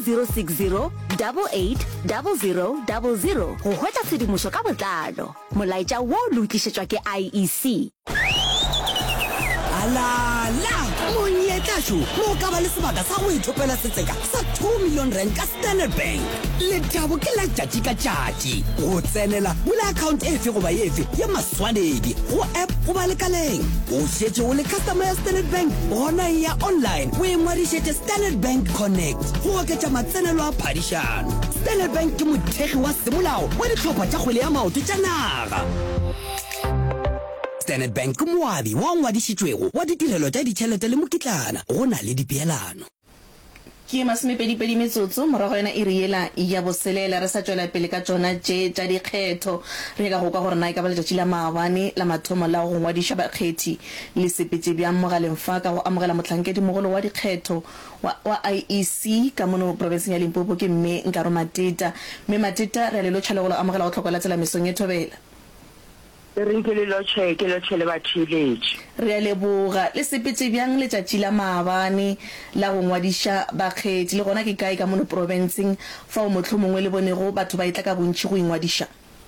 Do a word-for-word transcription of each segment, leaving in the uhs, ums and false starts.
zero six zero eight eight zero zero zero zero go hwetša tshedimošo ka botlalo. Molaetša wo lo tlišetšwa ke I E C. Alala monyetlasho mo ka ba le sebaka sa go ithopela setseka sa two million rand ka Standard Bank. Le thabo ke la tšatši ka tšatši go tsenela bula account efe goba efe ya maswanedi go app goba lekaleng. O šetše o le customer ya Standard Bank gona ya online o engwadišetše Standard Bank Connect go oketša matsenelo a phadišano. Standard Bank ke mothegi wa semolao wa ditlhopha tša kgwele ya maoto tša naga. Standard Bank ke moabi wa ngwadišitšwego wa ditirelo tša ditšhelete le mokitlana go na le dipeelano. Ke masomepedi metsotso morago yona e riela ya boselela re sa tšwela pele ka tšona tše tša dikgetho re ka go kwa gore na e ka ba letšatši la maabane la mathomo la go ngwadiša bakgethi le sepetse bja mogaleng fa ka go amogela mohlankedi mogolo wa dikgetho wa I E C ka mono provinseng ya Limpopo ke mme Nkaro Mateta. Mme Mateta re a lelo tšhale go lo amogela go tlhokola tsela mesong e thobela. Re nke le lo tšheke lo tšhele ba thiletše. Re a leboga le sepetse bjang letšatši la maabane la go ngwadiša bakgethi le gona ke kae ka mono provinseng fa o motlho mongwe le bonego batho ba itla ka bontši go ingwadiša.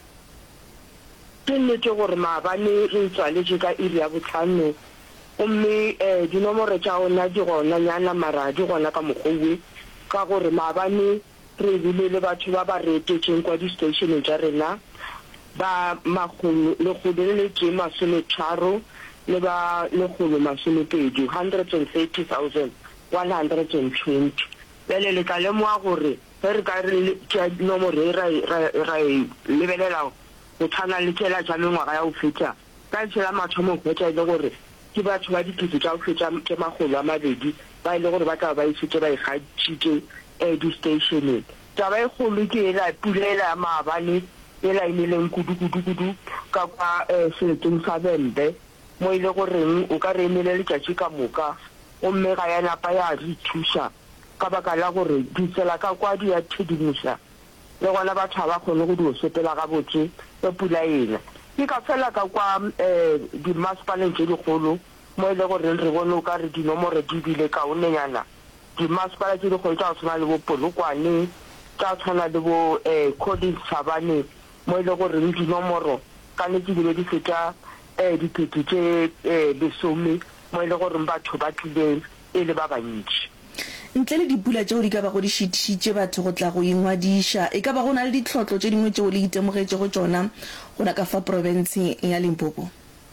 Ke nnete gore maabane re tswaletše ka iri ya botlhano gomme um dinomoro tša gona di gona nyana mara di gona ka mokgwewe ka gore maabane re bile le batho ba ba retetšeng kwa di-stationeng tša rena ba magolo le go le ke masometharo le ba le go masomepedi one hundred thirty thousand one hundred twenty. Bele le ka lemoa gore re ka re ke nomoro ra ra lebelela go tshwana le tsela tša mengwaga ya go feta ka tsela mathomo go tša ile gore ke batho ba ditutu tša go feta ke magolo a mabedi ba ile gore ba tla ba isitse ba igatšitše di-stationeng. Taba e kgolo ke ela pulela maabane ela ineleng kudu-kudu-kudu ka kwa seleteng sa Bembe mo ile goreng o ka re emele letšatši ka moka gomme ga ya napa ya re thuša ka baka la gore ditsela ka kwa di ya thedimoša le gona batho ba kgone go di o sepela gabotse e pula ena. Ke ka fela ka kwa um dimasepaleng tše dikgolo mo ile goreng re bone o ka re dinomoro di bile kaonenyana. Dimasepala tše dikgolo tša go tshwana le bo Polokwane tša tshwana le bo um Collins Thabane mo ile gore re dinomoro ka ne ke di be di feta um dipheto tše lesome mo ile gore batho ba tlile e le ba bantši. Ntle le dipula tšeo di ka ba go di šitišitše batho go tla go ingwadiša e ka ba go na le ditlhotlo tše dingwe tšeo le itemogetše go tšona gona ka fa provinseng ya Limpopo?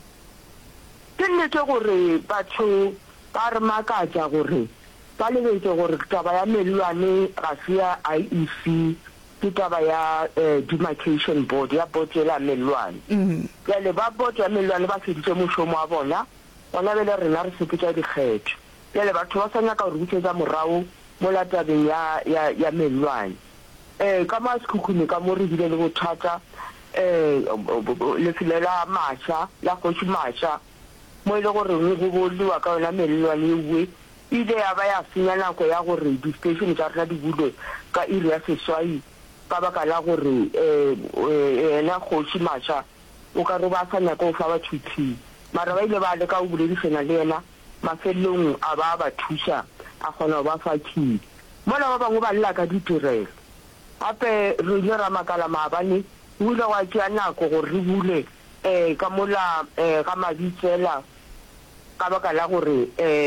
Ke nnete gore batho ba re makatša gore ba lebetse gore taba ya melwane ga se ya I E C ke taba ya demarcation board ya board ya melwane. Jale ba board ya melwane ba feditše mošomo wa bona gona bele rena re sepetša dikgetho. Jale batho ba sa nyaka gore butšetša morago mo la tabeng ya melwane. um ka masekhukhune ka mo re bile le bothata um lefelo la Masha la Kgoši Masha mo ile gore go boliwa ka yona melwane ewe ile ya ba ya senya nako ya gore di-station tša rena di bulwe ka iri ya seswai ka baka la gore ena Kgoši Masha o ka re ba sa nyaka go fa batho tshi mara ba ile ba leka go boledišana le yena mafelelong a ba ba thuša a kgona go ba fa key. Mola ba bangwe ba lela ka ditirelo gape re ile ra makala maabane o ile wa tšea nako gore re bule um ka mola um ga mabitsela ka baka la gore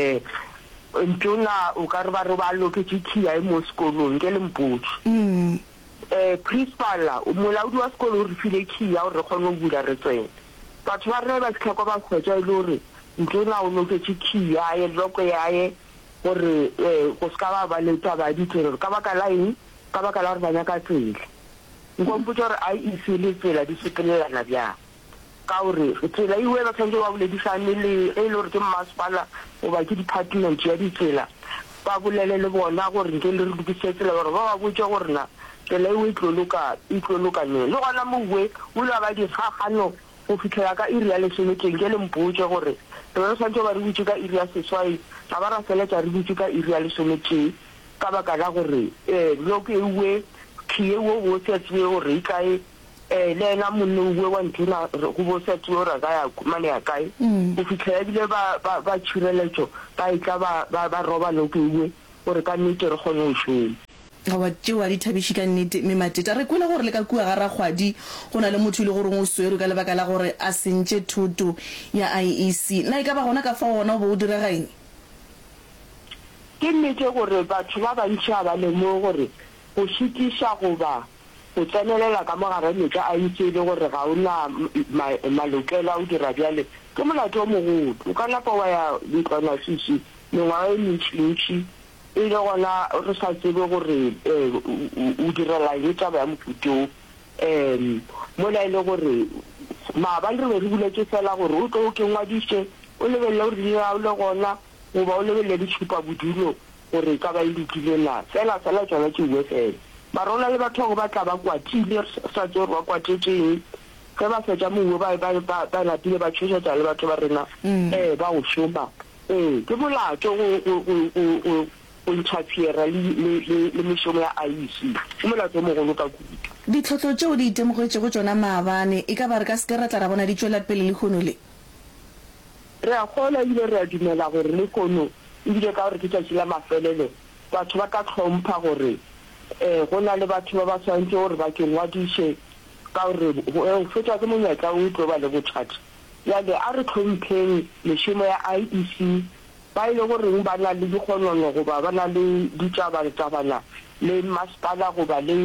um ntona o ka re ba re ba loketše khia e mo sekolong ke Limpopo. um principala molaodi wa sekolo o re file khia gore re kgone go bula re tswela batho ba rena ba setlhako ba kgwetša e le gore ntona o loketše khia ye loko yaye gore go se ka ba ba le taba ya ditirelo ka baka la eng ka baka la gore ba nyaka tsela. Nkompotša gore I E C le tsela di sepelelana bjang ka gore tsela iwe ba tshwanetse ba boledišane le e le gore ke mmasepala goba ke department ya ditsela ba bolele le bona gore nke le re lokise tsela gore ba ba botse gore na tsela iwe e tlo lokaneng le gona mowe o ile ba dikgagano go fitlhela ka iri ya lesometeng ke le mpotse gore re be re tshwanetse ba re butse ka iri ya seswai ga ba ra feletša re butse ka iri ya lesometeng ka baka la gore um loko ewe khie wo wo setšwe gore e kae um le ena monne uwe wa ntona go bo setšwe gore ka ya mane ya kae go fitlhela ebile ba tšhireletšo ba e tla ba roba loko ewe gore ka nnete re kgone go šoma. wa tsewa di thabishi ka nnete mme Mateta re kwela gore le ka kua ga Rakgwadi go na le motho ile gore o swere ka lebaka la gore a sentse thuto ya I E C na e ka ba gona ka fa gona bo o direga eng ke nnete gore batho ba bantši ba le mo gore go šitiša goba go tsenelela ka mogare metša a itse le gore ga ona malokelo a o dira bjale ke molato o mogolo o ka napa wa ya ntlwanasisi mengwaga e mentšintši e le gona re sa tsebe gore o direla eng taba ya mofutong um mola e le gore maabane re be re buletse fela gore o tlo o ke ngwadiše o lebelele gore dira o le gona goba o lebelele ditšhupa bodulo gore ka ba e lokile na fela fela tsona ke bue fela mara o na le batho go ba tla ba kwatile sa tse gore ba kwatetseng ge ba fetša mongwe ba lapile ba tšhošetša le batho ba rena um ba go šoma ee ke molato go ntšhafiera le mešomo ya I E C ke molato o mogolo ka kudu ditlhotlo tšeo di itemogetse go tsona maabane e ka ba re ka seke ra tla ra bona di tšwela pele le kgono le re a kgona ebile re a dumela gore le kono ebile ka gore ke tšatši la mafelelo batho ba ka tlhompha gore um go na le batho ba ba swantse gore ba ke ngwadiše ka gore go fetša ke monyetla o tlo ba le bothata jale a re tlhompheng mešomo ya I E C ba ile goreng ba na le dikgonono goba ba na le ditšabatabana le masepala goba le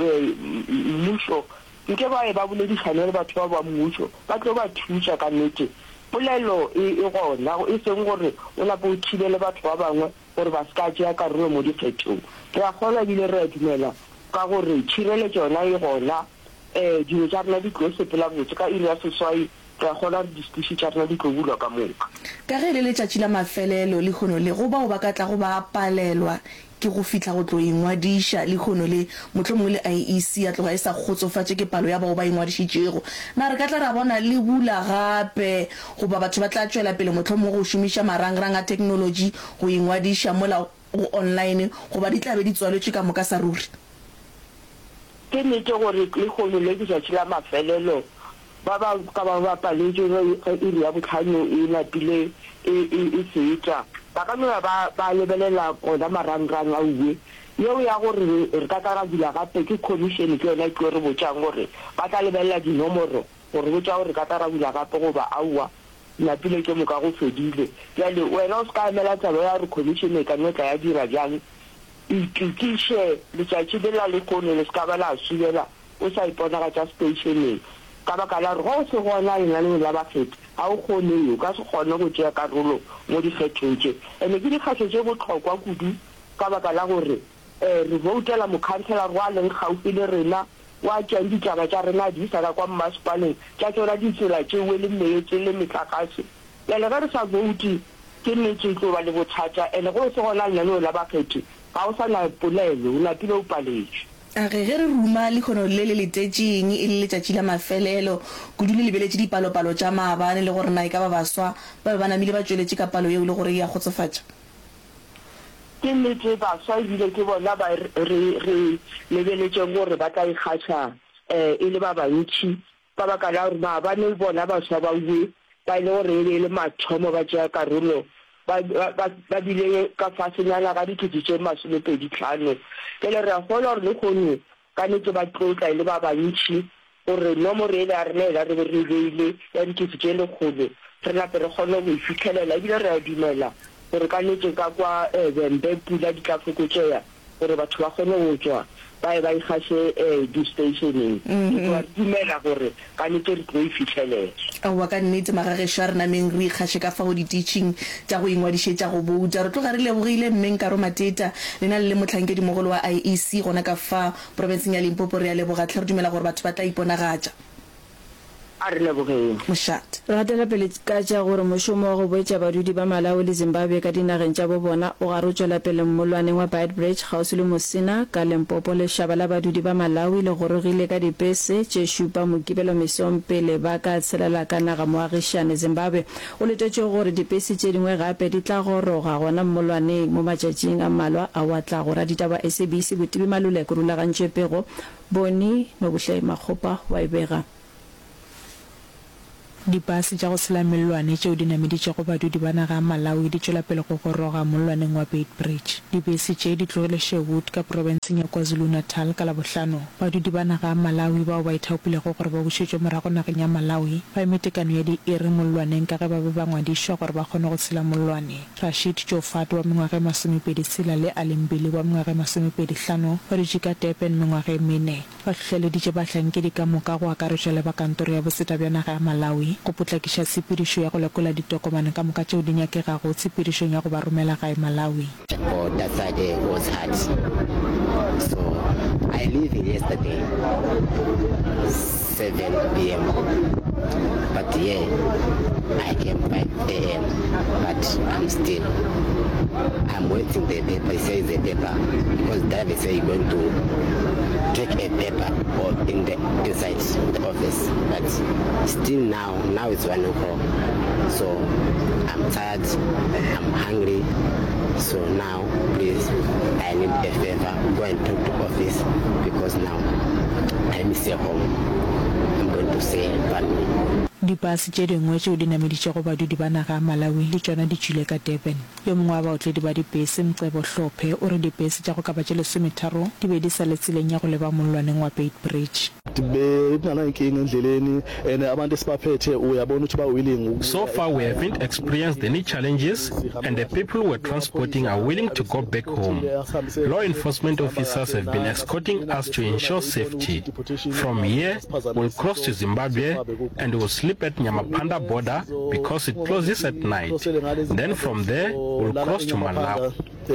mmušo nke ba e ba boledišane le batho ba ba mmušo ba tlo ba thuša ka nnete polelo e gona e seng gore o lapo o thibele batho ba bangwe gore ba ska tšea karolo mo dikgethong re a kgona ebile re a dumela ka gore tšhireletšo yona e gona um dilo tša rena di tlo sepela botse ka iri ya seswai re a kgona re distiši tša rena di tlo bulwa ka moka ka ge le letšatši la mafelelo le kgono le go bao ba ka tla go ba palelwa ke go fitla go tlo ingwadiša le kgono le motho mongwe le I E C ya tloga e sa kgotsofatše ke palo ya bao ba ingwadišitšego na re ka tla ra bona le bula gape goba batho ba tla tšwela pele motlho mongwe go šomiša marangrang a technology go ingwadiša mola go online goba di tlabe di tswaletše ka moka sa ruri ke nnete gore le kgono le letšatši la mafelelo ba ba ka ba ba paletše ge iri ya botlhano e lapile e fetša ba ka nola ba lebelela gona marangrang a uwe yeo ya gore re ka ka ra bula gape ke commission ke yona ke re botšang gore ba tla lebelela dinomoro gore botša gore ka ka ra bula gape goba aua lapile ke moka go fedile jale wena o se ka emela taba ya gore commission e ka notla ya dira jang itlikiše letšatši le la le kono le se ka ba la subela o sa ipona ka tša stationeng ka baka la gore go se gona lenaneng la bakgethi ga o kgoneo ka se kgone go tšea karolo mo dikgethong tše ande ke dikgetho tše botlhokwa kudu ka baka la gore um re voutela mokhanselara wa leng gaufi le rena wa tšang ditaba tša rena di isa ka kwa mmasepaleng tša tsona ditsela tšeue le meetse le metlakase jale ge re sa vouti ke nnete tlo ba le bothata ande go se gona lenaneng la bakgethi ga o sa na polelo o lapile o paletše a ge ge re ruma le kgono le le letetšeng e le letšatši la mafelelo kudu le lebeletše dipalopalo tša maabane le gore na e ka ba baswa ba be ba namile ba tšweletše ka palo yeo le gore e a kgotsofatša ke nnete baswa ebile ke bona ba re lebeletšeng gore ba tla ikgatša um e le ba bantšhi ka baka la gore maabane bona baswa ba ue ba ile gore e be e le mathomo ba tšea karolo ba bile ka fasenyana ka dikete tše masomepedi tlhano kele re a kgona gore le kgone ka nnete ba tlotla e le ba bantšhi gore nomoro ele ya rena ela re be re beile ya dikete tše lekgolo re lape re kgone go e fitlhelela ebile re a dumela gore ka nnete ka kwa bembe pula di tla fokotšea gore batho ba kgone go tswa ba e ba ikgatše um di-stationeng ke dumela gore ka nnete re tlo e fitlhelela aowa ka nnete magagešo a re nameng re ikgatše ka fa go di-teaching tša go ingwadišetša go bouta re tloga re lebogile mmeng karo Mateta le na le le motlhankedi mogolo wa I E C gona ka fa porofenseng ya Limpopo re a lebogatlhe re dumela gore batho ba tla iponagatša a re lebogeng mošate re gatela pele ka tša gore mošomo wa go boetša badudi ba Malawi le Zimbabwe ka dinageng tša bo bona o gare o tšwela pele mmolwaneng wa Beitbridge kgauswi le Mosina ka Limpopo lešhaba la badudi ba Malawi le gorogile ka dipese tše šupa mokibelo mesong pele ba ka tshelela ka naga moagišane Zimbabwe o letetše gore dipese tše dingwe gape di tla goroga gona mmolwaneng mo matšatšing a mmalwa a wa tla gora ditaba S A B C botibi maluleko rulagantše pego boni no buhle makgopa wa ibega Dipase tša go tshela mellwane tšeo di nameditše go badudi ba naga ya Malawi di tšwela pele go goroga mollwaneng wa Beitbridge. Dibese tše di tlogile Sherwood ka porofenseng ya KwaZulu-Natal ka Labohlano. Badudi ba naga ya Malawi bao ba ithaopilego gore ba bušetšwe morago nageng ya Malawi ba eme tekano ya diiri mollwaneng ka ge ba be ba ngwadišwa gore ba kgone go tshela mollwane. Rashid Jofat wa mengwaga e masomepedi tshela le Alimbili wa mengwaga e masomepedi hlano ba dutše ka Durban mengwaga e mene. Ba tlhotlheleditše bahlankedi ka moka go akaretšwa le ba kantoro ya boseta bja naga ya Malawi go potlakiša tshepedišo ya go lekola ditokomane ka moka tšeo di nyakegago tshepedišong ya go ba romela gae Malawi. Oh, that Saturday was hard. So I leave yesterday seven p m But yeah, I came five a m But I'm still I'm waiting the paper. It says the paper because driver say you're going to take a paper or in the inside the office. But still now, now it's one o'clock. So I'm tired. I'm hungry. So now, please, I need a favor. Go and talk to office because now I miss your home. I'm going to say family. Dipase tše dingwe tšeo di nameditše go badudi ba naga ya Malawi le tšona di tšwile ka Durban. Yo mongwe wa baotledi ba dibese Mcebo Hlophe o re dibese tša go ka ba tše lesometharo di be di sa le tseleng ya go leba mollwaneng wa Beitbridge. So far we haven't experienced any challenges and the people we're transporting are willing to go back home. Law enforcement officers have been escorting us to ensure safety. From here we'll cross to Zimbabwe and we'll sleep at Nyamapanda border because it closes at night. Then from there we'll cross to Malawi.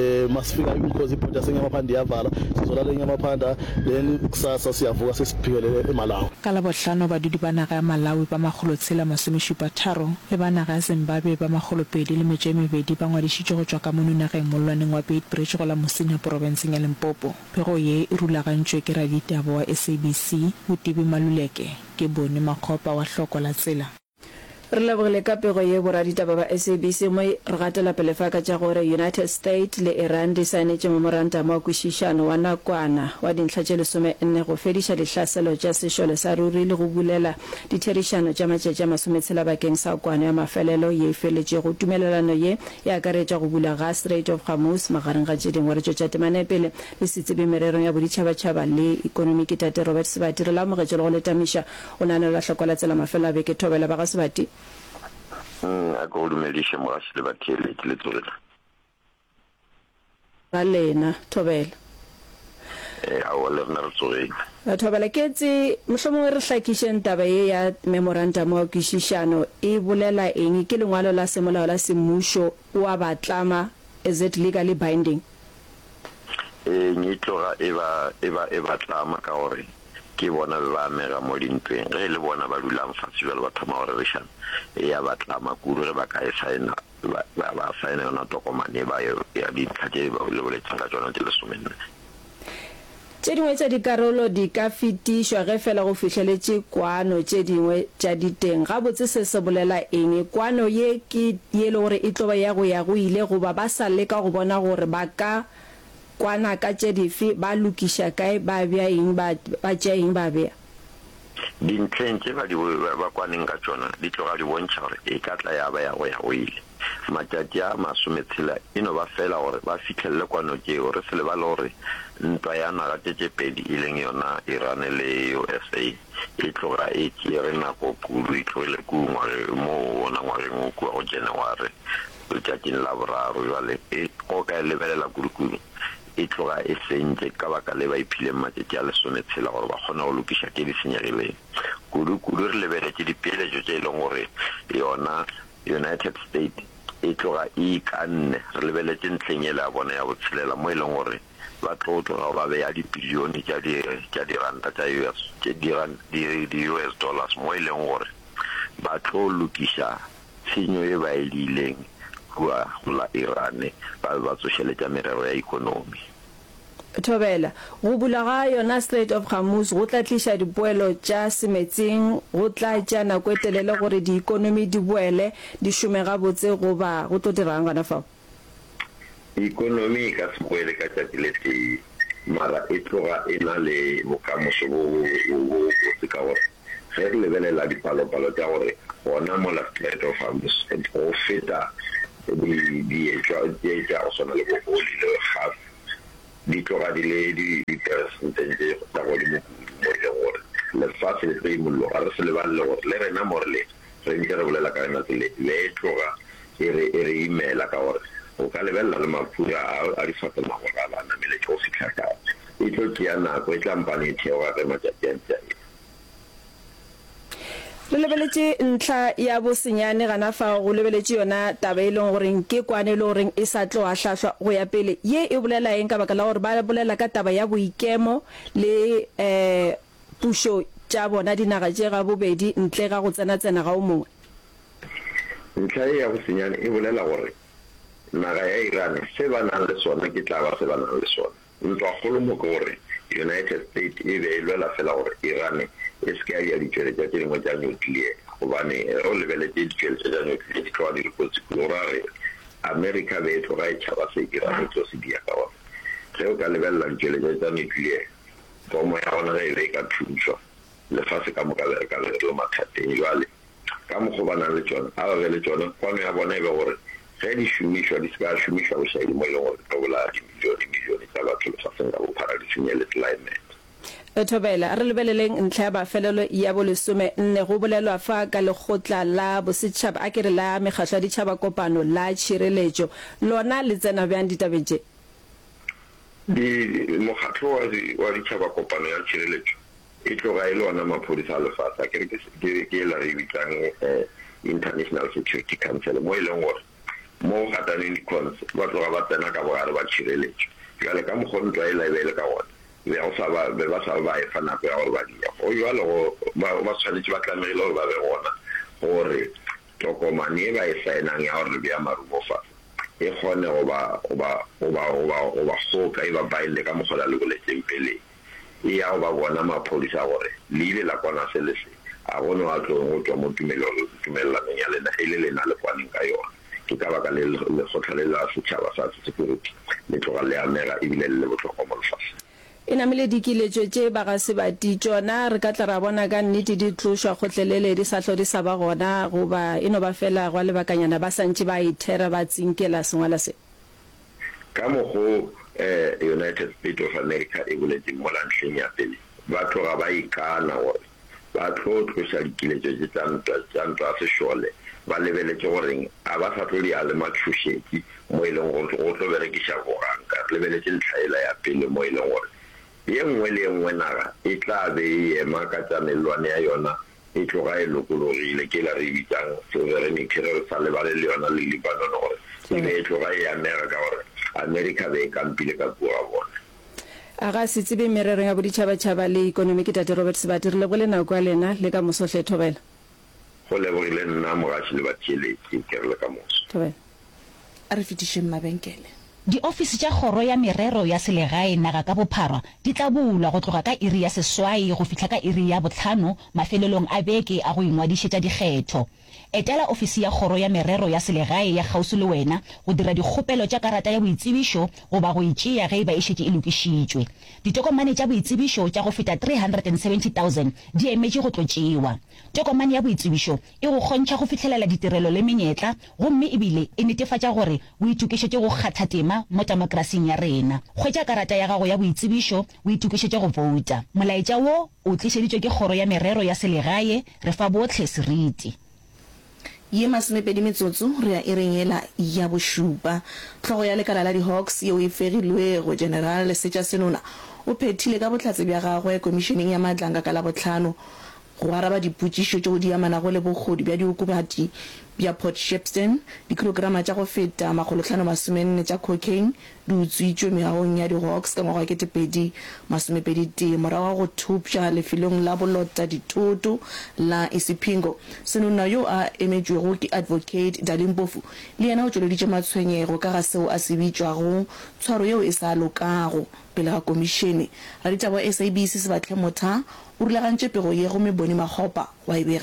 Ka Labohlano badudi ba naga ya Malawi ba magolo tshela masomešupa tharo le ba naga ya Zimbabwe ba magolo pedi le metšo e mebedi ba ngwadišitše go tšwa ka mono nageng mollwaneng wa Beitbridge go la Mosina porofenseng ya Limpopo. Pego ye e rulagantšwe ke raditaba wa S A B C Botibi Maluleke ke bone Makgopa wa hloko la tsela. Re lebogile ka pego ye boraditaba ba S A B C mo re gatela pele fa ka tša gore United States le Iran di saenetše memorandum wa kwešišano wa nakwana wa dintlha tše lesome nne go fediša dihlaselo tša sešole sa ruri le go bulela ditherišano tša matšatši a masometshela bakeng sa kwano ya mafelelo ye e feletšego. Tumelelano ye e akaretša go bula ga Strait of Hormuz magareng ga tše dingwe re tšotša temane pele le setsebe mererong ya boditšhabatšhaba le ikonomi ke tate Robert Sebati re la mogetšo le go letamiša o naanelwa hloko la tsela mafelo a beke thobela ba ga Sebati. A go dumelishe morashi le bathele ke le tswela ba lena thobela eh a o le nna re tswela ba thobela ke tse mohlomong re hlakisheng taba ye ya memorandum wa kwešišano e bolela eng ke lengwalo la semolao la semmušo wa batlama is it legally binding eh nitloga e ba e ba e batlama ka gore ke bona ba mera mo dintweng re le bona ba dulang fatshe ba thoma gore re shana e ya batla makuru re ba ka e saena ba ba saena na tokomane ba ya di tlhaje ba le le tsanga tsona tse lesomenne tše dingwe tša dikarolo di ka fetišwa ge fela go fihleletse kwano tše dingwe tša diteng ga botse se se bolela eng kwano ye ke ye le gore e tloba ya go ya go ile go ba ba sa leka go bona gore ba ka kwana ka tše dife ba lokiša kae ba bea eng ba ba tšea eng ba bea dintleng tše ba di ba kwaneng ka tsona di tloga di bontšha gore e ka tla ya ba ya go ya go ile matšatši a masometshela e no ba fela gore ba fitlhelele kwano tšeo re se le ba le gore ntwa ya naga tše tše pedi e leng yona Iran le U S A e tloga e tšere nako kudu e tlogile kungware mo ona ngwageng o kua go January letšatšing la boraro jale e go ka e lebelela kudu-kudu e tloga e sentše ka baka le ba iphileng matšatši a lesometshela gore ba kgona go lokiša ke di senyegileng kudu-kudu re lebeletše dipeeletšo tše e leng gore yona United States e tloga e ikanne re lebeletše ntlheng e le ya bona ya botshelela mo e leng gore ba tlo tloga ba beya dibilione tša diranta tša U S di-U S dollars mo e leng gore ba tlo lokiša tshenyo e ba e leileng kua la Iran ba ba tsošeletša merero ya ikonomi. Thobela go bula ga yona Strait of Hormuz go tla tliša dipoelo tša semetseng go tla tša nako e telele gore di ikonomi di boele di šome gabotse goba go tlo dirang gona fao ikonomi ka se boele ka tšatši le tee mara e tloga e na le bokamoso bo botse ka gore ge re lebelela dipalopalo tsa gore gona mo la Strait of Hormuz go feta dietšwa tša go swana le bogoli le gas di tloga di le diperesenteng tse tsa godimo mo e leng gore lefatshe le tlo imollo ga re se lebalele gore le rena mo re le re ntse re bolela ka yona tsele le e tloga e re imela ka gore o ka lebelela le mafura a difatela gore a bana mele ke go fitlha ka e tlo tšea nako e tlampane e theoga ge matšatši a ntse le lebeletse ntlha ya bosenyane gana fa go lebeletse yona taba e leng goreng ke kwane le goreng e sa tlo a hlahlwa go ya pele ye e bolela eng ka baka la gore ba bolela ka taba ya boikemo le eh pušo tša bona dinaga tše ga bobedi ntle ga go tsena-tsena ga o mongwe ntlha e ya bosenyane e bolela gore naga ya Iran se ba nang le sona ke tla ba se ba nang le sona ntwa kgolo mo ke gore United States e be e lwela fela gore Iran e se ka ya ditšhelete tše dingwe tša nuclear gobane o lebeletse ditšhelete tša nuclear di tloga di le kotsi gore America be e tloga e tšhaba se Iran e tlo se dia ka gona ge o ka lebelela ditšhelete tša nuclear tomo ya gona ge e be e ka thušwa lefatshe ka moka be re ka be re le mathateng jwale ka mokgo ba nang le tšona a ba be le tšona kwano ya bona e be gore ge di šomišwa di se ka šomišwa bošaedi mo e leng gore ka bolaya dimilione milione tsa batho lefaseng ka bophara di senye le climate Thobela re lebeleleng ntlha ya bafelelo ya bolesome nne go bolelwa fa ka lekgotla la bosetšhaba a kere la mekgatlho ya ditšhaba kopano la tšhireletšo lona le tsena bjang ditabeng tše di mokgatlho wa ditšhaba kopano ya tšhireletšo e tloga e le ona maphodisa a lefatshe a kere ke la re bitsang International Security Council mo e leng gore mo gataneng di-cons ba tloga ba tsena ka bogare ba tšhireletšo jale ka mokgontwa e la e be le ka gona be o sa ba be ba sa ba e fa nako ya gore ba dia go jwale go ba tshwanetse ba tlamegile gore ba be gona gore tokomane e ba e saenang ya gore bja marumo fa e kgone go ba go ba go ba go ba go ba soka e ba baile ka mogola le boletseng pele e ya go ba bona maphodisa gore le ile la kwana se le se a bone wa tlo go tswa mo tumellaneng ya lena e le lena le kwaneng ka yona ke ka baka le lekgotlalela setšhaba sa security le tloga le amega ebile le le botlhokwa mo lefatshe e namile dikiletšo tše ba ga se bati tšona re ka tla ra bona ka nnete di tlošwa kgotlelele di sa tlo di sa ba gona goba e no ba fela go lebakanyana ba santše ba ithera ba tsinkela sengwala se ka mogo eh United States of America e boletseng mo lantlheng ya pele ba tloga ba ikana gore ba tlo tloša dikiletšo tše tša ntwa sešole ba lebeletse goreng a ba sa tlo di a le matšhošetši mo e leng gore go tlo berekiša boganka re lebeletse ntlhaela ya pele mo e leng gore ye nngwe le nngwe naga e tla be e ema ka tsamelelwane ya yona e tloga e lokologile ke la re bitsang sovereignty re sa lebale le yona le Lebanon gore e be e tloga e amega ka gore America be e kampile ka bua bona a ga se tsebe mererong ya boditšhabatšhaba le ikonomi ke tate Robert Sebati re lebogile nako ya lena le ka mosohle Thobela go lebogile nna mogaši le batšheletši ke re le ka moso Thobela a re fetišeng mabenkele Diofisi tša kgoro ya merero ya selegae naga ka bophara di tla bulwa go tloga ka iri ya seswai go fihla ka iri ya botlhano mafelelong a beke a go ingwadišetša dikgetho. Etela ofisi ya kgoro ya merero ya selegae ya gausi le wena go dira dikgopelo tša karata ya boitsebišo goba go itšea ge e ba e šetše e lokišitšwe. Ditokomane tša boitsebišo tša go feta three hundred seventy thousand di emetše go tlo tšewa. Tokomane ya boitsebišo e go kgontšha go fitlhelela ditirelo le menyetla gomme ebile e netefatša gore o itukišetše go kgatha tema mo demokrasing ya rena. Hwetša karata ya gago ya boitsebišo o itukišetše go vouta. Molaetša wo o tlišeditšwe ke kgoro ya merero ya selegae re fa botlhe seriti. ye masomepedi metsotso re a erengela ya bošupa tlhogo ya lekala la di-Hawks yeo e fegilwego General Setša Senona o phethile ka botlatse bja gagwe komisheneng ya matlanka ka la botlhano go araba dipotšišo tšeo di amanago le bokgodi bja diokobatši bja Port Shepstone dikilograma tša go feta makgolotlhano masomenne tša cocaine di utswitšwe megaong ya di-Hawks ka ngwaga wa ketepedi masomepedi tee morago wa go thupša lefelong la bolota dithoto la Isipingo. Senona yo a emetšwego ke advocate Dalimpofu le yena o tšweleditše matshwenyego ka ga seo a se bitšwago tshwaro yeo e sa lokago pele ga komišene. Raditaba S A B C se batle motha o rulagantše pego ye go mebone makgopa wa e bega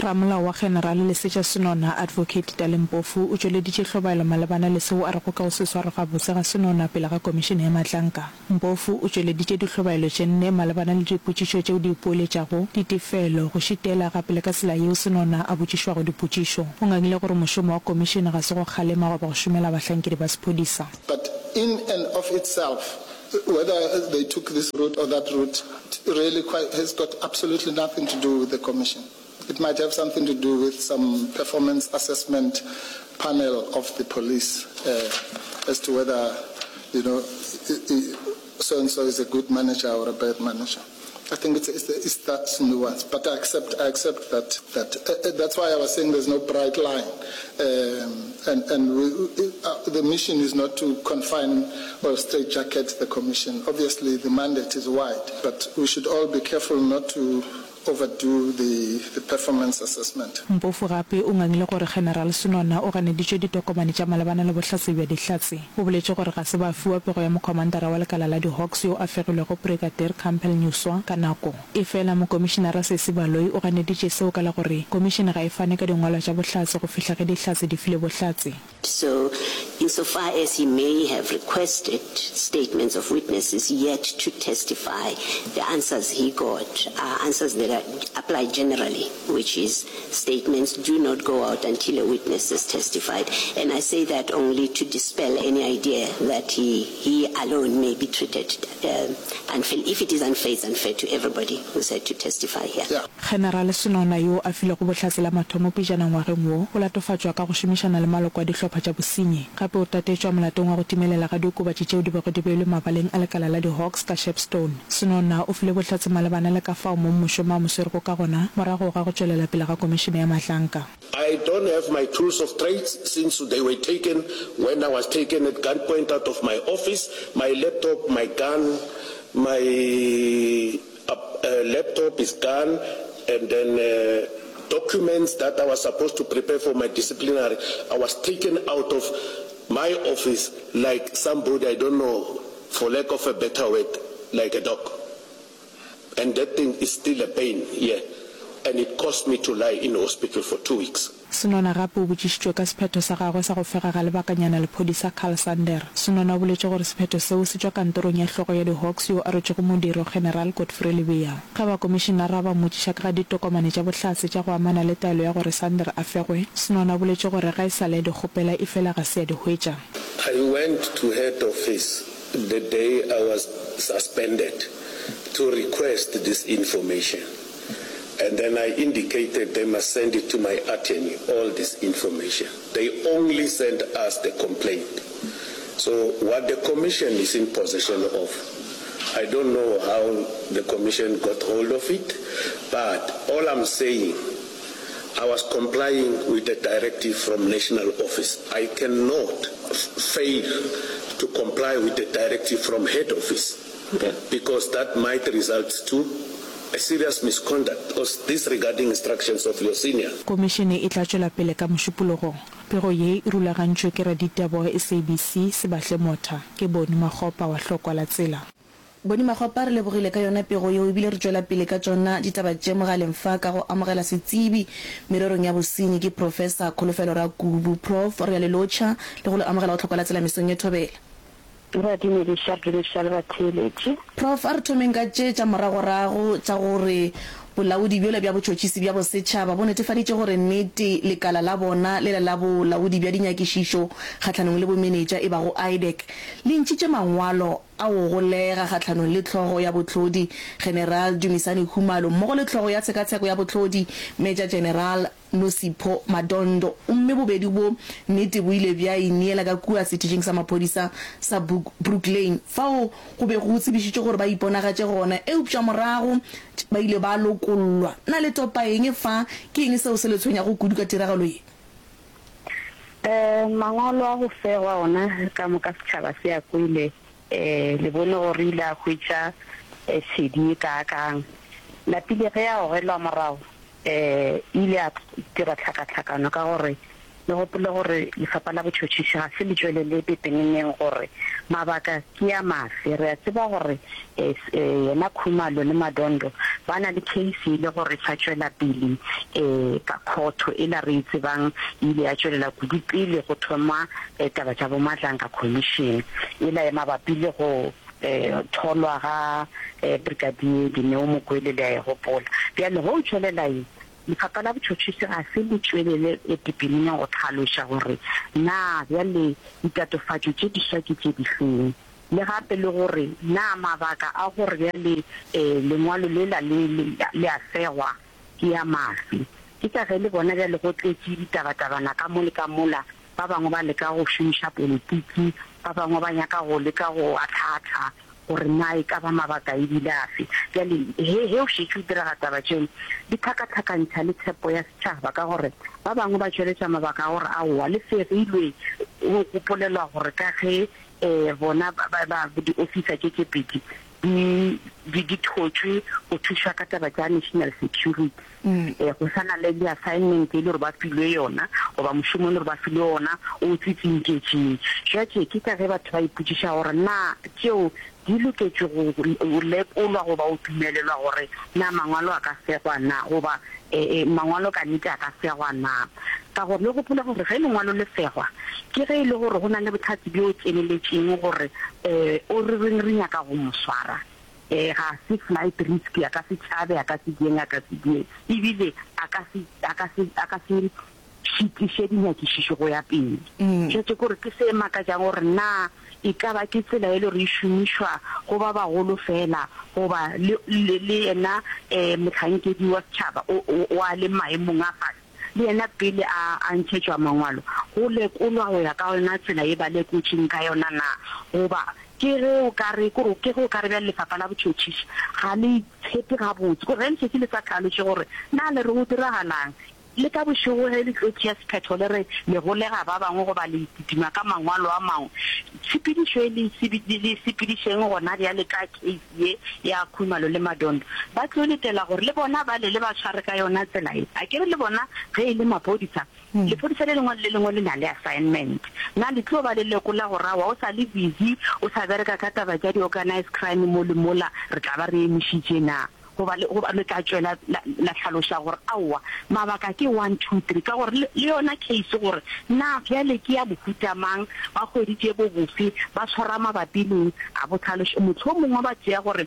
ramolao wa general Lesetša Senona advocate Talempofu o tšweleditše hlobaelo malebana le seo a rego ka go se sware ga botse ga Senona pele ga komišene ya matlanka. Mpofu o tšweleditše dihlobaelo tše nne malebana le dipotšišo tšeo di ipoeletšago ditefelo go šitela gape le ka tsela yeo Senona a botšišwago dipotšišo. O ngangile gore mošomo wa komišene ga se go kgalema goba go šomela bahlankedi ba sephodisa. But in and of itself, whether they took this route or that route really quite has got absolutely nothing to do with the commission. It might have something to do with some performance assessment panel of the police uh, as to whether, you know, so-and-so is a good manager or a bad manager. I think it's, it's, it's that nuance, but I accept I accept that that uh, that's why I was saying there's no bright line, um, and and we, uh, the mission is not to confine or straitjacket the commission. Obviously, the mandate is wide, but we should all be careful not to overdo the, the performance assessment. Mpofu gape o ngangile gore General Senona o ganeditše ditokomane tša malebana le bohlatse bja dihlatse. O boletše gore ga se ba fiwa pego ya mokomandara wa lekala la di-Hawks yo a fegilwego Brigadier Campbell Newswa ka nako. E fela mokomišenara Sesi Baloi o ganeditše seo ka la gore komišene ga e fane ka dingwalwa tša bohlatse go fihla ge dihlatse di file bohlatse. So, insofar as he may have requested statements of witnesses yet to testify, the answers he got are answers that apply generally, which is statements do not go out until a witness has testified. And I say that only to dispel any idea that he, he alone may be treated uh, unfair. If it is unfair, it's unfair to everybody who's had to testify here. Yeah. General Senona yo a file go bohlatse la mathomo pejana ngwageng wo o latofatšwa ka go šomišana le maloko a dihlopha tša bosenyi. Gape o tatetšwa molatong wa go timelela ga diokobatši tšeo di bego di beilwe mabaleng a lekala la di-Hawks ka Shepstone. Senona o file bohlatse malebana le ka fao mo mošomo I don't have my tools of trade since they were taken when I was taken at gunpoint out of my office. My laptop, my gun, my uh, uh, laptop is gone, and then uh, documents that I was supposed to prepare for my disciplinary, I was taken out of my office like somebody, I don't know, for lack of a better word, like a dog. And that thing is still a pain here, and it cost me to lie in hospital for two weeks. Senona gape o botšišitšwe ka sephetho sa gagwe sa go fega ga lebakanyana lephodisa Carl Sander. Senona o boletše gore sephetho seo se tšwa kantorong ya hlogo ya di-Hawks yo a rotšego modiro General Godfrey Lebeya. Ga ba komišenara ba mmotšiša ka ga ditokomane tša bohlatse tša go amana le taelo ya gore Sander a fegwe, Senona o boletše gore ga e sa le dikgopela e fela ga se ya di hwetša. I went to head office the day I was suspended to request this information, and then I indicated they must send it to my attorney, all this information. They only sent us the complaint. So what the commission is in possession of, I don't know how the commission got hold of it, but all I'm saying, I was complying with the directive from national office. I cannot fail to comply with the directive from head office. Okay. Because that might result to a serious misconduct or disregarding instructions of your senior. Komishene e tla tšwela pele ka mošupologo. Pego ye e rulagantšwe ke raditebogo S A B C Sebahle Motha ke Boni Makgopa wa Hlokwa la Tsela. Boni Makgopa re lebogile ka yona pego yo e bile re tšwela pele ka tsona ditaba tše mogaleng fa ka go amogela setsebi mererong ya bosenyi ke Professor Kholofelo Rakubu. Prof re ya lelotšha le go le amogela go Hlokwa la Tsela mesong ye thobela. Prof a re thomeng ka tše tša moragorago tša gore bolaodi bjole bja botšhotšhisi bja bosetšhaba bo netefaditše gore nnete lekala la bona le la bolaodi bja dinyakišišo kgatlhanong le bomenetša e bago I D E C le ntšhitše mangwalo a go golega kgatlhanong le tlhogo ya botlhodi General Dumisani Khumalo mmogo le tlhogo ya tshekatsheko ya botlhodi Major General Nosipho Madondo. Mme bobedi bo nnete bo ile bja ineela ka kua setšheng sa maphodisa sa Brooklyn fao go be go tsebišitše gore ba iponagatše gona eupša morago ba ile ba lokollwa. Na le topa eng fa ke eng seo se le tshwenya go kudu ka tiragalo ye? Eh mangolo a go fegwa ona ka mo ka setšhaba se ya koile eh le bone gore ile a khwetša e sedi ka kang la pile ge ya go gelwa morago eh ile a tira tlhakatlhakano ka gore le gopole gore lefapha la botšhotšhisi ga se le tšwelele pepeneneng gore mabaka ke ya mafe. Re a tseba gore yena Khumalo le Madondo ba na le case e le gore sa tšwela pele um ka khotho e la re e tsebang ile ya tšwelela kudu pele go thoma taba tša bomatlanka commission e la ema mabapi le go eh tholwa ga brigadier Dineo Mokwele le ya gopola bjale go tšwelela e lefapha la botšhotšhisi ga se le tšwelele etepeneng go tlhaloša gore na bjale ditatofatšo tše dišwa ke tše difeng le gape le gore na mabaka a gore bjale um lengwalo lela le a segwa ke ya mafi ke ka ge le bona bjale go tletše ditabatabana ka mo le ka mola ba bangwe ba leka go šomiša politiki ba bangwe ba nyaka go leka go atlhatlha gore na e ka ba mabaka e bile afe bjale he o šetše o diraga taba tšeo di tlhakatlhakantšha le tshepo ya setšhaba ka gore ba bangwe ba tšweletša mabaka a gore aowa le fegilwe o gopolelwa gore ka ge um bona di-officer tše tše pedi di thotšwe go thuša ka taba tša national security um go sana le di-assignment e le gore ba filwe yona goba mošomo e le gore ba filwe yona o tsitsenketšeng jatše ke ka ge batho ba ipotšiša gore na tšeo di loketše go lekolwa goba o dumelelwa gore na mangwalo a ka segwa na goba mangwalo ka nnete a ka segwa na ka gore le gopola gore ge lengwalo le segwa ke ge e le gore go na le bothati bjo o tseneletšeng gore um o re reng re nyaka go moswara um ga se flight risk a ka se tšhabe a ka se dieng a ka se dieng ebile a ka se šitiše dinyakišišo go ya pele tšetse kore ke se makatšang gore na e ka ba ke tsela e le re e šomišwa go ba bagolo fela goba le yena um motlhankedi wa setšhaba o a le maemong a fase le yena pele a ntšhetšwa mangwalo go lekolwa go ya ka yona tsela e ba lekotšeng ka yona na goba ke ge o kare kore ke ge o kare bja lefapha la botšhotšhisi ga le tshepe gabotse gore re ntšhetše le sa tlhalotše gore na le re go diragalang le ka bošego ge le tlotšea sephetho le re le golega ba bangwe go ba le ititima ka mangwalo a mangwe tshepedišo e le sepedišeng gona bjale ka case ye ya Khumalo le Madondo ba tlo letela gore le bona ba le le ba tshware ka yona tsela e a kere le bona ge e le maphodisa lephodisa le lengwe le lengwe le na le assignment na le tlo ba le lekola gore awa o sa le busy o sa bereka ka taba tša di-organized crime mo le mola re tla ba re emišitše na goba le ka tšwela la tlhaloša gore aowa mabaka ke one two three ka gore le yona case gore na bjale ke ya bohutamang ba kgweditše bo bofe ba tshwara mabapi le a botlhaloša motho o mongwe ba tšea gore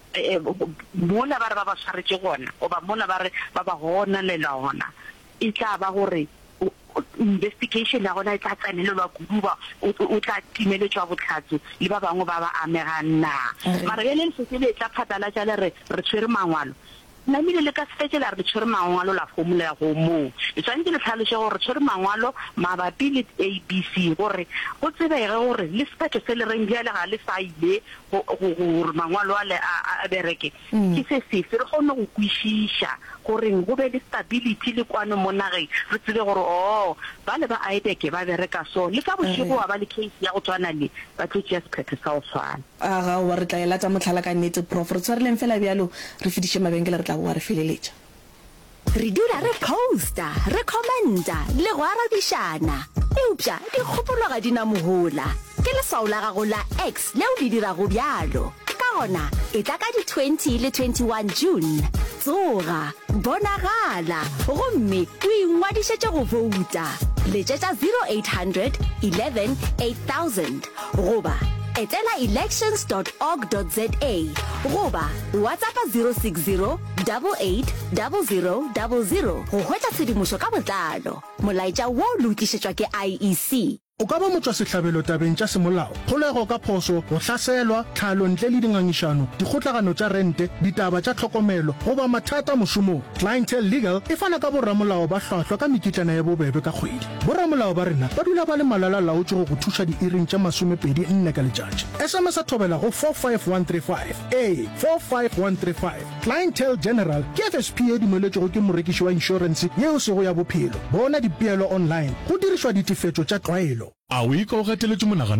mola ba re ba ba tshwaretše gona goba mola ba re ba ba gonelela gona e tla ba gore investigation ya gona e tla tsenelelwa kuduba o tla timeletšwa botlhatso le ba bangwe ba ba amegang na mara bjale le setse le tla phatlalatša le re re tshwere mangwalo namile le ka sefetšela re tshwere mangwalo la formula go moo e tshwanetse le tlhaloše gore tshwere mangwalo mabapi le A B C gore go tsebege gore le sephetho se le reng bjale ga le sa ile gore mangwalo a le a bereke ke se sefe re kgone go kwešiša goreng go be le stability le kwano mo nageng re tsebe gore o ba le ba I D E C ba bereka so le ka bošego wa ba le case ya go tshwana le ba tlo tšea sephetho sa go tshwana aga wa re tla elatša motlhala ka nnete prof re tshwareleng fela bjalo re fediše mabenkele re tla boa re feleletša re dula re posta re commenta le go arabišana eupša dikgopolo ga di na mogola ke leswao la gago la X leo le dirago bjalo ka gona e tla ka di twenty le twenty-one June tsoga bonagala gomme o ingwadišetše go vouta letšetša zero eight hundred eleven eight thousand goba etela elections dot org dot za goba WhatsApp zero six zero eight eight zero zero zero zero go hwetša tshedimošo ka botlalo molaetša wo o lokišetšwa ke I E C. O ka ba motswa sehlabelo tabeng tša semolao kgolego ka phoso go hlaselwa tlhalo ntle le dingangišano dikgotlagano tša rente ditaba tša tlhokomelo goba mathata mošomong Clientele Legal e fana ka borramolao ba hlwahlwa ka mekitlana ya bobebe ka kgwedi borramolao ba rena ba dula ba le malala laotše go go thuša diiring tša masomepedi nne ka letšatši S M S a thobela go four five one three five a four five one three five Clientele General ke F S P e dumeletšego ke morekiši wa inšorense yeo sego ya bophelo bona dipeelo online go dirišwa ditifetšo tša tlwaelo a o ikaogeteletše monaganong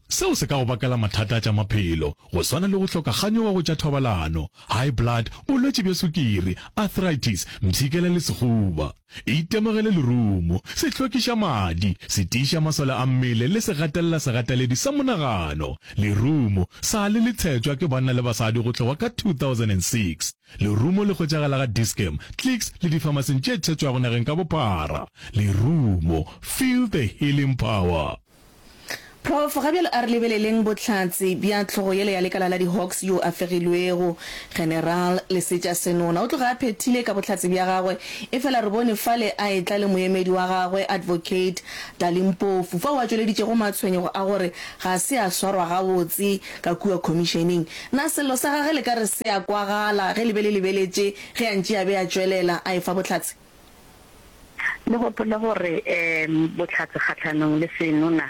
seo se ka go bakela mathata tša maphelo go swana le go hloka ganyowa go tša thobalano, high blood, bolwetši bja sukiri, arthritis, mthikela le sekgoba. Itemogele lerumo, se hlwekiša madi, se tiiša masole a mmele le se gatelela segateledi sa monagano. Lerumo sa le le tshetšwa ke banna le basadi go tloga ka two thousand six. Lerumo le kgotšagala ga Dischem, Clicks le dipharmacing tše tshetšwago nageng ka bophara. Lerumo, feel the healing power. Prof Gabriel a re lebeleleng botlhatsi bja tlhogo yele ya lekala la di-Hawks yo a fegilwego General Lesetša Senona o tloga a phethile ka botlhatsi bja gagwe e fela re bone fale a etla le moemedi wa gagwe Advocate Dalimpofu fa wa tšweleditše go matshwenyego a gore ga se a swarwa gabotse ka kua commissioning na sello sa gage le ka re se a kwagala ge lebele lebeletše ge a ntše a be a tšwelela a efa botlhatsi le gopole gore um botlhatsi kgatlhanong le Senona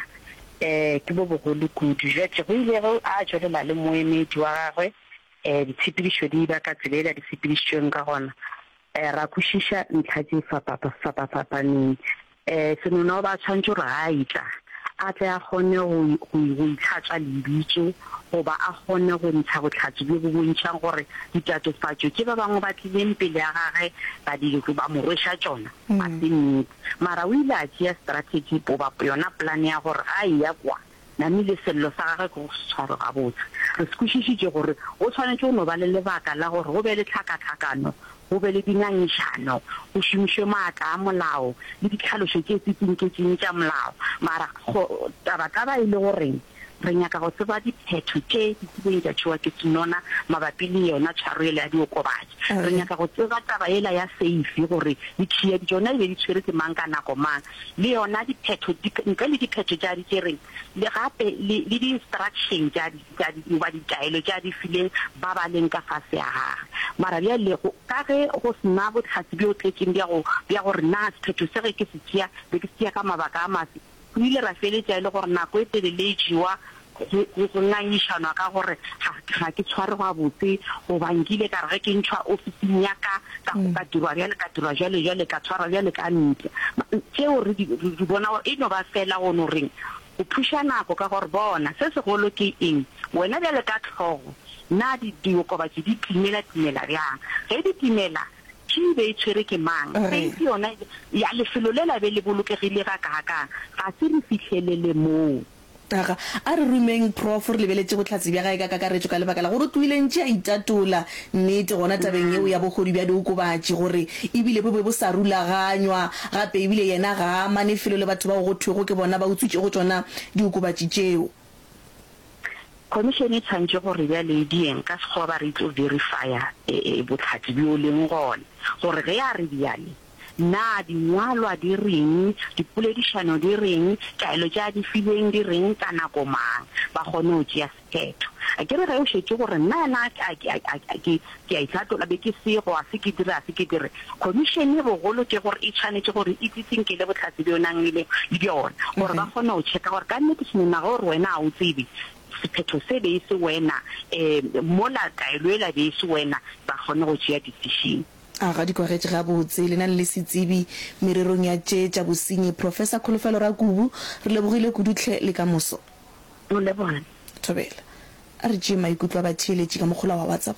eh ke bo bogolo kudu jetse go ile go a tšwelela le moemedi wa gagwe eh ditshepedišo di ba ka tselela ditshepedišong ka gona eh ra khušiša ntlha tše fapafapaneng eh Senona ba tshwantse gore a itla a tle a kgone go itlhatša lebitso goba a kgone go ntsha botlhatsi bo bo bontšhang gore ditatofatšo ke ba bangwe ba tlileng pele ya gage ba di ba mo rwesha tšona ba se nnete mara o ile a tšea strategy goba yona plan ya gore a ya kwa namile sello sa gage go tshwaro gabotse re se kwešišitše gore o tshwanetse go no ba le lebaka la gore go be le tlhakatlhakano go be le dingangišano go šomišwe maatla a molao le ditlhalošo tše tsetsinketseng tša molao mara taba-taba e le goreng re nyaka go tseba diphetho tše di tsebeng tša tšewa ke Senona mabapi le yona tshwaro ele ya diokobatši re nyaka go tseba taba ela ya safe gore ditšhia di tšona e be di tshwere ke mang ka nako mang le yona diphetho ntle le diphetho tša di tšereng le gape le di-instruction tša ba ditaelo tša di fileng ba ba leng ka fase ya gage mara bjale ka ge go sena botlhatsi bjo tletseng bja gore na sephetho se ge ke se tšea be ke se tšea ka mabaka a mase go ile ra feletša e le gore nako e telele e tšewa go ngangišanwa ka gore ga ke tshware go botse goba nkile ka re ge ke ntšhwa ofising ya ka ka ka dirwa bjale ka dirwa jale jale ka tshwara bjale ka ntle tšeo re di bona gore e no ba fela go no reng go thuša nako ka gore bona se segolo ke eng wena bjale ka tlhogo na diokobatši di timela timela bjang ge di timela ke be e tshwere ke mang ke yona ya lefelo le la be le bolokegile ga kaka ga se re fitlhelele moo taga a re rumeng prof re lebeletse botlhatsi bja gae ka kakaretso ka lebaka la gore o tuilentše a itatola nnete gona tabeng eo ya bogodi bja diokobatši gore ebile bo be bo sa rulaganywa gape ebile yena ga amane felo le batho ba go thwego ke bona ba utswitše go tsona diokobatši tšeo commission e tshwantse gore bjale dieng ka sekgoba ba re itlo verifya botlhatsi bjo leng gone gore ge a re bjale na dingwalwa di reng dipoledišano di reng taelo tša di fileng di reng ka nako mang ba kgone go tšea sephetho a ke re ge o šetse gore nna na ke a itlhatola be ke sego a se ke dire a se ke dire commission e bogolo ke gore e tshwanetse gore e tsitsinkele botlhatsi bjo nang le bjona gore ba kgone go tšheka gore ka nnete Senona gore wena a o tsebe sephetho se be se wena um mola taelo ela be se wena ba kgone go tšea decision a ga di kwagetse ga botse le na le setsebi mererong ya tše tša bosenyi Professor Kholofelo Rakubu re lebogile kudutlhe le ka moso o lebogane thobela a re tšee maikutlo a batheeletši ka mogolo wa WhatsApp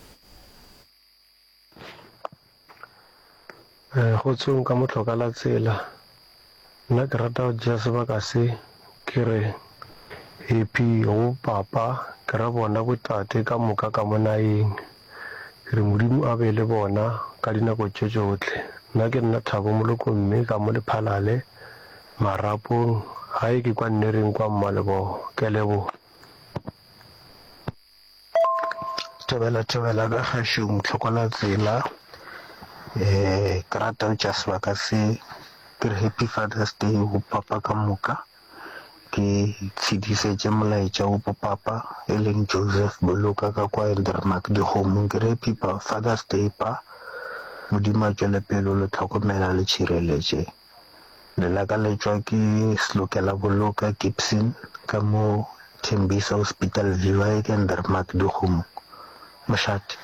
eh go tsong ka motlhoka la tsela nna ke rata go tšea sebaka se ke re happy go papa ke ra bona botate ka moka ka monaeng re modimo a be le bona ka dinako tše tšotlhe nna ke nna Thabo Moloko mme ka mo Lephalale marapong gae ke kwa nnereng kwa Mmalebo ke lebo tebela tebela ka gasho motlhokola tsela eh ke rata go tšea sebaka se ke re happy Father's Day go papa ka moka ke tshedišetše molaetša go papa e leng Joseph Boloka ka kwa Eldermark Dikgomo ke re happy Father's Day pa modimo a tšwele pele o le tlhokomela le tšhireletše lelaka le tšwa ke Slokela Boloka Gibson ka mo Tembisa Hospital Viewer ke Eldermark Dikgomo mošate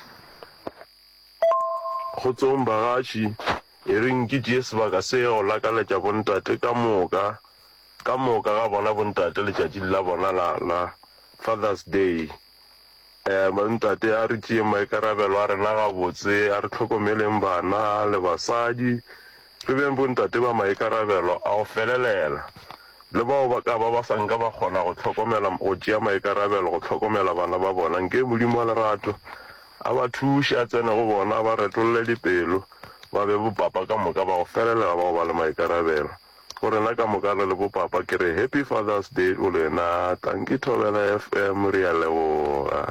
go tsong bagaši e reng ke tšee sebaka se go lakaletša bontate ka moka ka moka ga bona bontate letšatši la bona la la Father's Day eh bontate a re tšee maikarabelo a rena gabotse a re tlhokomeleng bana le basadi re beng bontate ba maikarabelo a go felelela le bao ba ka ba ba sanka ba kgona go tlhokomela go tšea maikarabelo go tlhokomela bana ba bona nke modimo wa lerato a ba thuše a tsene go bona ba retolole dipelo ba be bopapa ka moka ba go felelela bao ba le maikarabelo gore nna ka moka re le bopapa ke re happy Father's Day o lena tanki Thobela F M re ya leboga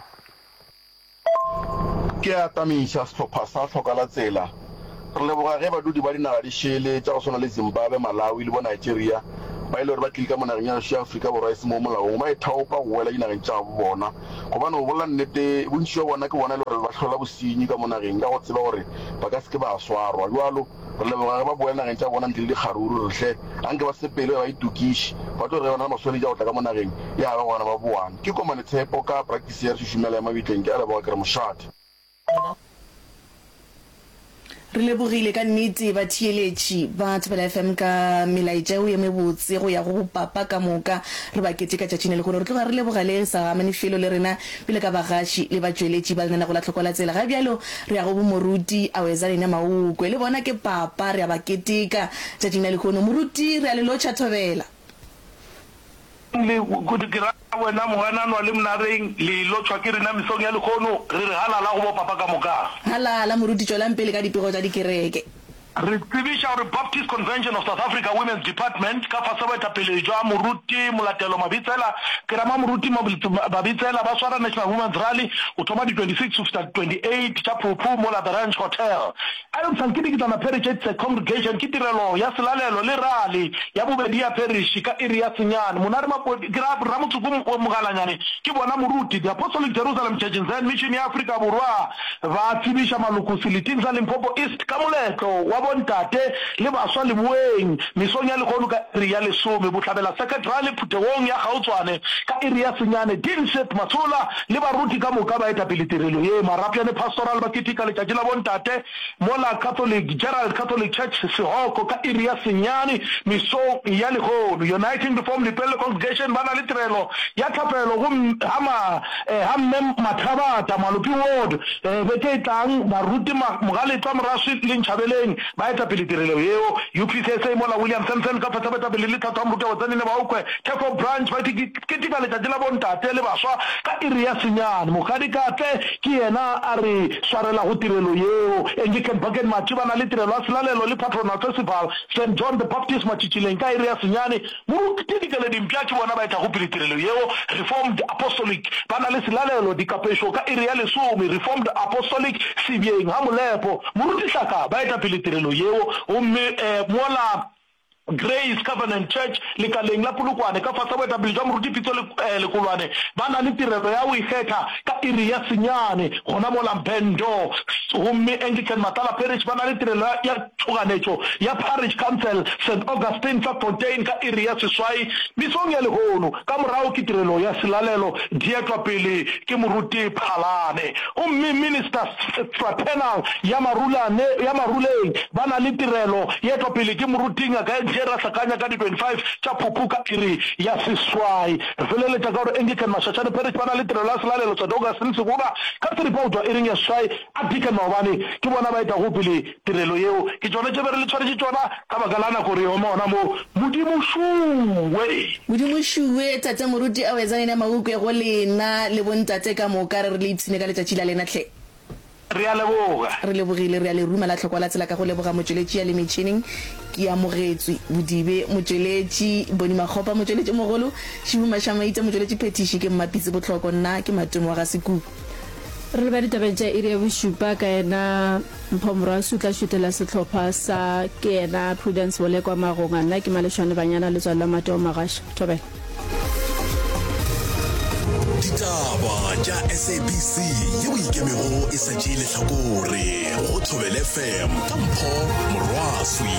ke a tamiša sehlopha sa tlhokala tsela re leboga ge badudi ba dinaga di šele tša go swana le Zimbabwe, Malawi le bo Nigeria ba ile gore ba tlile ka monageng ya našo ya Afrika Borwa e se mo molaong ba e thaopa go wela dinageng tša bo bona gobane go bolela nnete bontši wa bona ke bona le gore ba hlola bosenyi ka monageng ka go tseba gore ba ka seke ba swarwa jalo re leboga ge ba boela nageng tša bona ntle le dikgaruru retlhe anke ba sepele ba itukiše ba tlo re bona le maswele tša go tla ka monageng ya ba gona ba boane ke komane tshepo ka practice ya re šušumela ya mabitleng ke a leboga ke re mošate re lebogile ka nnete ba thieletši ba Thobela F M ka melaetšao ye mebotse go ya go bopapa ka moka re ba keteka tšatšine le gore re tloga re leboga le sa manifelo le rena pele ka bagaši le batšweletši ba lena go la tlhokola tsela ga bjalo re ya go bomoruti a weza lena maukwe le bona ke papa re a ba keteka tšatšine le kgono moruti re a le lotšha Thobela le go dira wena moganano le mnareng le lotšwa ke rena mesong ya lekgono re re halala go bo papa ka moka halala moruti tšwelang pele ka dipego tša dikereke re tsebiša gore Baptist Convention of South Africa Women's Department ka fasa baetapele jwa moruti molatelo Mabitsela ke rama moruti Mabitsela ba swara National Women's Rally o thoma di twenty-six to twenty-eight tša phuphu mo la The Ranch Hotel a re tsankedi ke tsana parish it's a congregation ke tirelo ya selalelo le rally ya bobedi ya parish ka area senyane monare mapodi ke ra ramotsuku mogalanyane ke bona moruti the Apostolic Jerusalem Church and Zion Mission ya Afrika Borwa ba tsebiša maloko seleting sa Limpopo East ka moletlo wa bontate le baswa le boeng mesong ya lekgono ka area lesome botlhabela secretary phutewong ya Gaotswane ka area senyane Dinset Matsola le baruti ka moka ba etapele tirelo ye marapiane pastoral ba ketika le tšatši la bontate mola Catholic Gerald Catholic Church Sehoko ka area senyane mesong ya lekgono Uniting Reformed Lepelle Congregation bana le tirelo ya thapelo go hama hamme mathabata malopi ward bete tlang baruti mogaletwa moraswi le ntšhabeleng ba etapele tirelo yeo U P C S A mola William Samson ka fetsa betapele le thata moruta wa tsane ba ukwe Tefo branch ba ketika le tšatši la bontate le baswa ka area senyane mogadi ka tle ke yena a re swarela go tirelo yeo Anglican Bucket Matši bana le tirelo a selalelo le patronal festival Saint John the Baptist Matšitšileng ka area senyane moruti dikele dimpša ke bona ba eta go pele tirelo yeo Reformed Apostolic bana le selalelo dikapešo ka area lesome Reformed Apostolic Sibieng ha molepo moruti hlaka ba eta pele tirelo yeo o me mola Grace Covenant Church le kaleng la Polokwane ka fasa ba etapele jwa moruti pitso le lekolwane ba na le tirelo ya o ikgetha ka area senyane gona mo Lampendo gomme Anglican Matala Parish ba na le tirelo ya tšhoganetšo ya Parish Council Saint Augustine Fontaine ka area seswai misong ya lehono ka morao ke tirelo ya selalelo dietwa pele ke moruti Phalane gomme Minister Fraternal ya marulane ya maruleng ba na le tirelo ya etwa pele ke moruti ngaka jera sakanya ka di twenty-five tša phuphu ka iri ya seswai felele tša ka gore Anglican Mashashane Parish bana le tirelo ya selalelo Saint Augustine Segura ka seripotwa iring ya seswai a Deacon maobane ke bona ba eta go pele tirelo yeo ke tšone tše bere le tshwaretše tšona ka baka la nako re yoma ona mo modimo shuwe modimo shuwe tate moruti a wetsane maukwe go lena le bontate ka moka re le itsine ka letšatši la lena hle re a leboga re lebogile re a le ruma la tlhokwa la tsela ka go leboga motsweletši ya le metšhineng ke amogetswe bodibe motsweletši boni makgopa motsweletši mogolo šibu mašamaita motsweletši phetiši ke mmapitse botlhoko nna ke matome wa ga sekupu re le ba ditabeng tša iri ya bošupa ka ena mphomoro a sutla šutela sehlopha sa ke ena Prudence Bolekwa Magonga nna ke Malešwane Banyana le tswalela Mateo Magaša Thobela ditaba tša S A B C yeo ikemego e sa tšee lehlakore go Thobela F M ka mpho morwaswi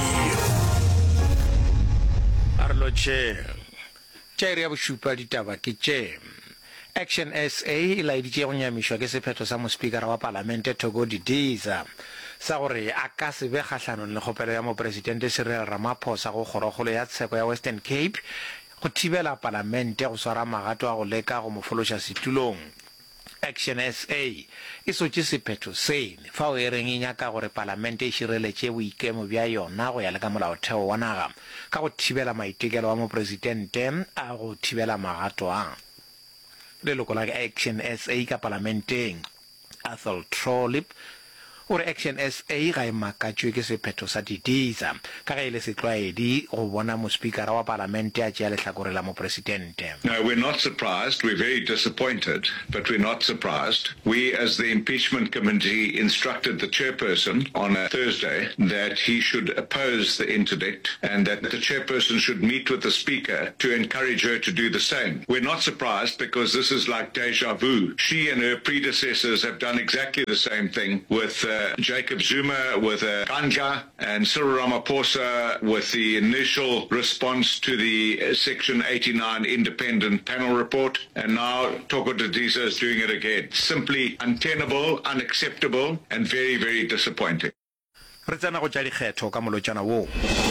a re lotšhe tša iri ya bošupa ditaba ke tše Action S A e laeditše go nyamišwa ke sephetho sa mospikara wa palamente Thoko Didiza sa gore a ka se be kgatlhanong le kgopelo ya moporesidente Cyril Ramaphosa go kgorokgolo ya tsheko ya Western Cape go thibela palamente go swara magato a go leka go mo fološa setulong. Action S A e sotse sephetho sene fa o e reng e nyaka gore palamente e šireletše boikemo bja yona go ya le ka molaotheo wa naga ka go thibela maitekelo wa moporesidente a go thibela magato a. Leloko la Action S A ka parlamenteng Athol Trollip ore Action S A ga e makatšwe ke sephetho sa didisa ka ge e le setlwaedi go bona mospikara wa palamente a tšea lehlakore la mopresidente. No, we're not surprised. We're very disappointed, but we're not surprised. We, as the impeachment committee, instructed the chairperson on a Thursday that he should oppose the interdict and that the chairperson should meet with the speaker to encourage her to do the same. We're not surprised because this is like deja vu. She and her predecessors have done exactly the same thing with uh, Uh, Jacob Zuma, with uh, Ganja, and Cyril Ramaphosa with the initial response to the uh, Section eighty-nine independent panel report, and now Toko Dadisa is doing it again. Simply untenable, unacceptable, and very, very disappointing. Re tsena go tša dikgetho ka molotšana woo.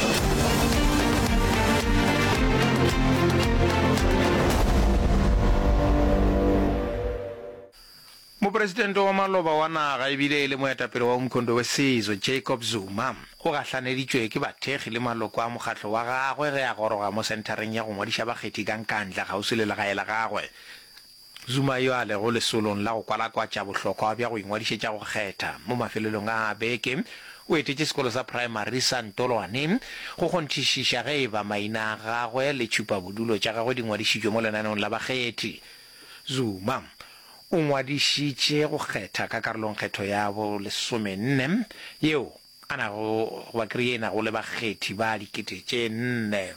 Mopresidente wa maloba wa naga ebile le moetapele wa Umkhonto we Sizwe Jacob Zuma o gahlaneditšwe ke bathegi le maloko a mokgatlo wa gagwe ge a goroga mo sentareng ya go ngwadiša bakgethi ka nkantla gausi le legae la gagwe. Zuma yo a lego lesolong la go kwalakwatša bohlokwa bja go ingwadišetša go kgetha mo mafelelong a beke o etetše sekolo sa primary sa Ntolwane go kgonthišiša ge e ba maina a gagwe le tšhupabodulo tša gagwe di ngwadišitšwe mo lenaneong la bakgethi. Zuma o ngwadišitše go kgetha ka karolong kgetho ya bo lesomenne yeo a nago ba kry-ena go le bakgethi ba dikete tše nne.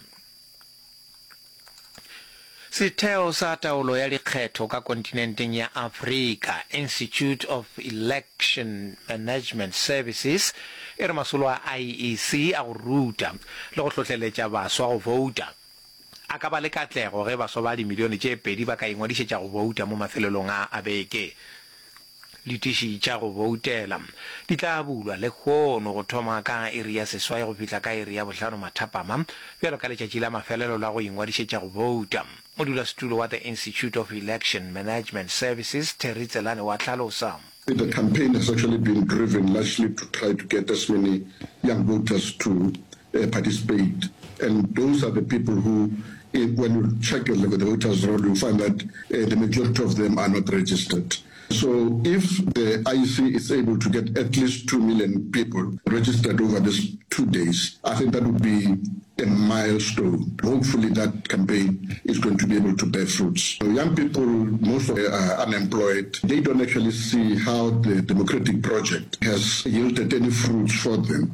Setheo sa taolo ya dikgetho ka kontinenteng ya Africa, Institute of Election Management Services, e re masolo a I E C a go ruta le go tlhotlheletša baswa go vouta. A ka ba le katlego ge baswa ba dimilione tše pedi ba ka ingwadišetša go vouta mo mafelelong a beke. Ditiši tša go voutela di tla bulwa le kgono go thoma ka iri ya seswai go fihla ka iri ya bohlano mathapama bjalo ka letšatši la mafelelo la go ingwadišetša go vouta. Modulasetulo wa the Institute of Election Management Services, Terry Tselane, wa tlhalosa. The campaign has actually been driven largely to try to get as many young voters to uh, participate, and those are the people who, when you check the voters roll, you find that uh, the majority of them are not registered. So if the I E C is able to get at least two million people registered over these two days, I think that would be a milestone. Hopefully that campaign is going to be able to bear fruits. So young people, most of them are unemployed. They don't actually see how the democratic project has yielded any fruits for them.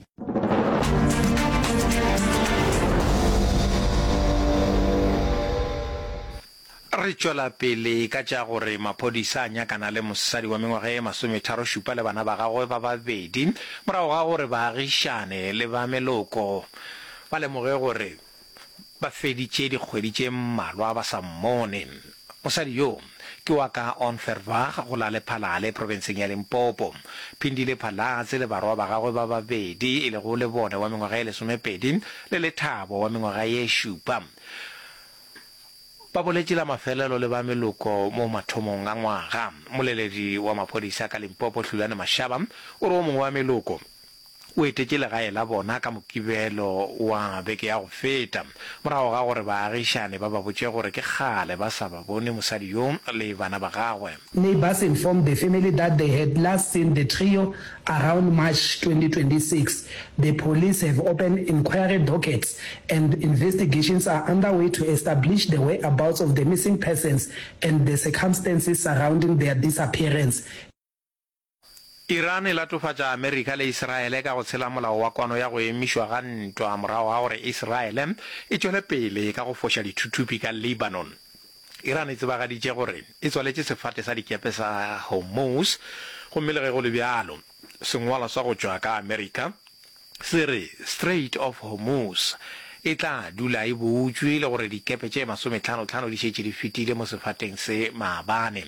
Re tšwela pele ka tša gore maphodisa a nyakana le mosadi wa mengwaga e masometharo šupa le bana ba gagwe ba babedi morago ga gore baagišane le ba meloko ba lemoge gore ba feditše dikgwedi tše mmalwa ba sa mmone. Mosadi yo ke wa ka Onverwag go la Lephalale provinseng ya Limpopo. Phindile Phalatse le barwa ba gagwe ba babedi e le go le bone wa mengwaga e lesomepedi le Lethabo wa mengwaga ye šupa. Ba boletše la mafelelo le ba meloko mo mathomong a ngwaga. Moleledi wa maphodisa ka Limpopo Hlulane Mashaba o re o mongwe wa meloko o etetše legae la bona ka mokibelo wa beke ya go feta morago ga gore baagišane ba ba botše gore ke kgale ba sa ba bone mosadi yo le bana ba gagwe. Neighbors informed the family that they had last seen the trio around March twenty twenty-six. The police have opened inquiry dockets and investigations are underway to establish the whereabouts of the missing persons and the circumstances surrounding their disappearance. Iran e latofatša Amerika le Israele ka go tshela molao wa kwano ya go emišwa ga ntwa morago ga gore Israele e tšwele pele ka go foša dithuthupi ka Lebanon. Iran e tsebagaditše gore e tswaletše sefate sa dikepe sa Hormuz gomme le ge go le bjalo sengwalwa sa go tšwa ka Amerika se re Strait of Hormuz e tla dula e boutswe le gore dikepe tše masomehlano hlano di šetše di fetile mo sefateng se maabane.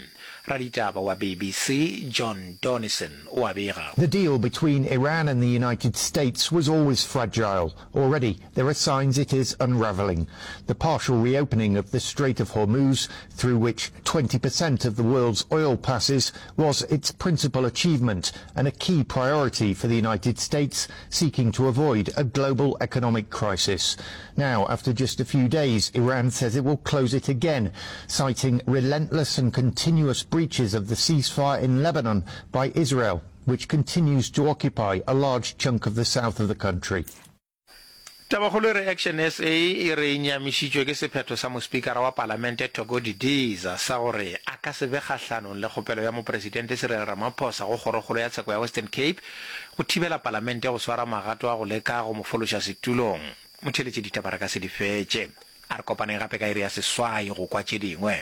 raditaba wa B B C John Donison o a bega. The deal between Iran and the United States was always fragile. Already there are signs it is unraveling. The partial reopening of the Strait of Hormuz, through which twenty percent of the world's oil passes, was its principal achievement and a key priority for the United States, seeking to avoid a global economic crisis. Now, after just a few days, Iran says it will close it again, citing relentless and continuous breaches of the ceasefire in Lebanon by Israel, which continues to occupy a large chunk of the south of the country. Tabakgolo reaction S A e re nyamišitšwe ke sephetho sa mospikara wa palamente Togo Didiza sa gore a ka se be kgahlanong le kgopelo ya mopresidente Cyril Ramaphosa go kgorokgolo ya tsheko ya Western Cape go thibela palamente go swara magato a go leka go mo fološa setulong. Motheletše ditaba ka se di fetše a re kopaneng gape ka iri ya seswai go kwa tše dingwe.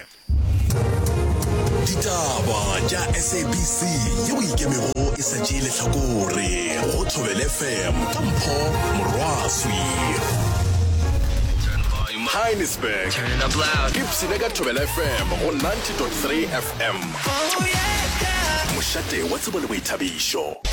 Ditaba tša S A B C yeo ikemego e sa tšee lehlakore go Thobela F M ka Mpho Morwaswi. Heinsberg Turn it up loud. Ipsile ka Thobela F M go ninety point three F M. Oh yeah, yeah. Mošate wa tsebo le boithabišo.